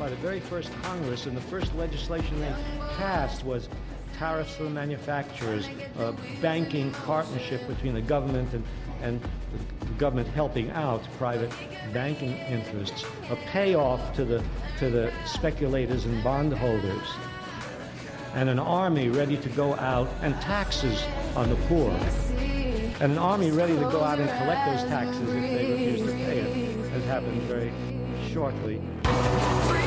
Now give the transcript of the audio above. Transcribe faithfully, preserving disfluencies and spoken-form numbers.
by the very first Congress, and the first legislation they passed was tariffs for the manufacturers, a banking partnership between the government and, and the government helping out private banking interests, a payoff to the, to the speculators and bondholders, and an army ready to go out, and taxes on the poor, and an army ready to go out and collect those taxes if they refuse to pay it, as happened very shortly.